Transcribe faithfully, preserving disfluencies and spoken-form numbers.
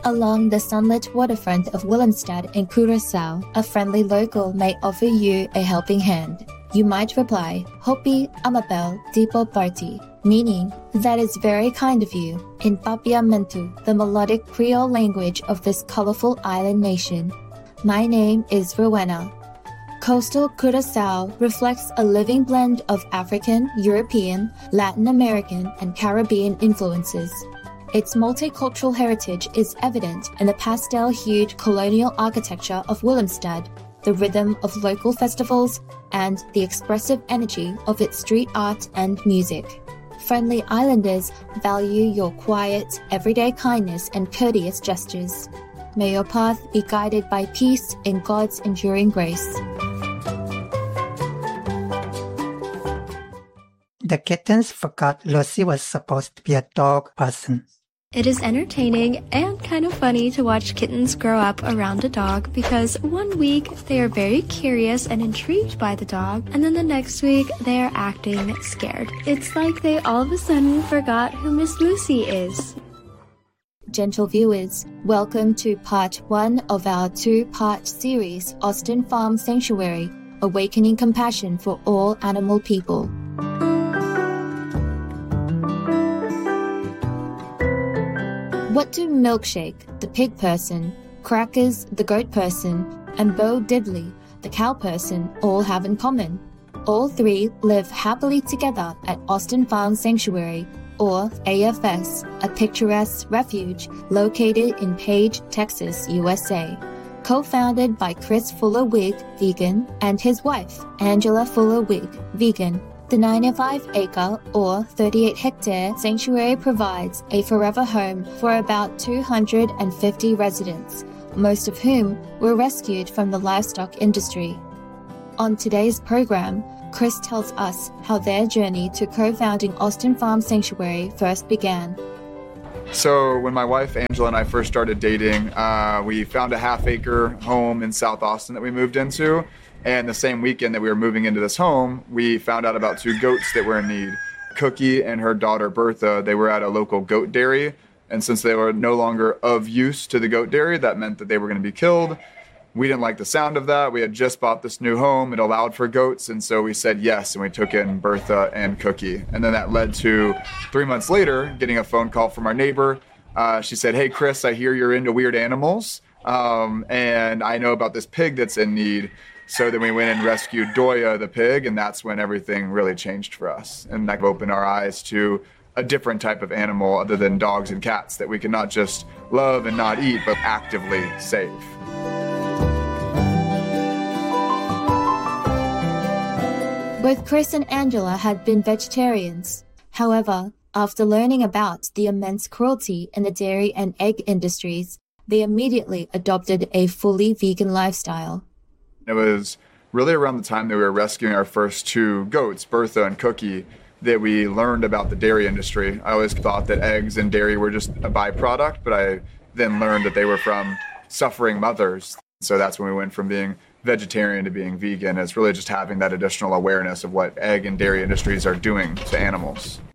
Along the sunlit waterfront of Willemstad in Curaçao, a friendly local may offer you a helping hand. You might reply, Hopi Amapel Tipo Party, meaning, that is very kind of you, in Papiamentu, the melodic Creole language of this colorful island nation. My name is Rowena. Coastal Curaçao reflects a living blend of African, European, Latin American, and Caribbean influences. Its multicultural heritage is evident in the pastel-hued colonial architecture of Willemstad, the rhythm of local festivals, and the expressive energy of its street art and music. Friendly islanders value your quiet, everyday kindness and courteous gestures. May your path be guided by peace in God's enduring grace. The kittens forgot Lucy was supposed to be a dog person. It is entertaining and kind of funny to watch kittens grow up around a dog because one week they are very curious and intrigued by the dog, and then the next week they are acting scared. It's like they all of a sudden forgot who Miss Lucy is. Gentle viewers, welcome to part one of our two-part series, Austin Farm Sanctuary, Awakening Compassion for All Animal People. What do Milkshake, the pig person, Crackers, the goat person, and Bo Diddley, the cow person, all have in common? All three live happily together at Austin Farm Sanctuary, or A F S, a picturesque refuge located in Page, Texas, U S A. Co-founded by Chris Fuller-Wig, vegan, and his wife, Angela Fuller-Wig, vegan. The ninety-five acre or thirty-eight hectare sanctuary provides a forever home for about two hundred fifty residents, most of whom were rescued from the livestock industry. On today's program, Chris tells us how their journey to co-founding Austin Farm Sanctuary first began. So when my wife Angela and I first started dating, uh, we found a half acre home in South Austin that we moved into. And the same weekend that we were moving into this home, we found out about two goats that were in need. Cookie and her daughter Bertha, they were at a local goat dairy. And since they were no longer of use to the goat dairy, that meant that they were going to be killed. We didn't like the sound of that. We had just bought this new home. It allowed for goats. And so we said yes, and we took in Bertha and Cookie. And then that led to three months later, getting a phone call from our neighbor. Uh, she said, hey, Chris, I hear you're into weird animals. Um, and I know about this pig that's in need. So then we went and rescued Doya, the pig, and that's when everything really changed for us. And that opened our eyes to a different type of animal other than dogs and cats that we can not just love and not eat, but actively save. Both Chris and Angela had been vegetarians. However, after learning about the immense cruelty in the dairy and egg industries, they immediately adopted a fully vegan lifestyle. It was really around the time that we were rescuing our first two goats, Bertha and Cookie, that we learned about the dairy industry. I always thought that eggs and dairy were just a byproduct, but I then learned that they were from suffering mothers. So that's when we went from being vegetarian to being vegan. It's really just having that additional awareness of what egg and dairy industries are doing to animals.